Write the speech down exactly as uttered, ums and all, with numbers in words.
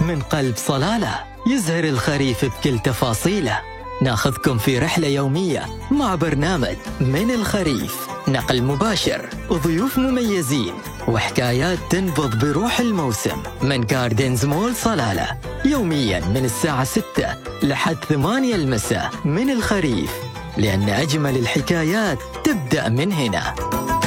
من قلب صلالة، يزهر الخريف بكل تفاصيله. ناخذكم في رحلة يومية مع برنامج من الخريف، نقل مباشر وضيوف مميزين وحكايات تنبض بروح الموسم من جاردنز مول صلالة، يوميا من الساعة ستة لحد ثمانية المساء. من الخريف، لأن أجمل الحكايات تبدأ من هنا.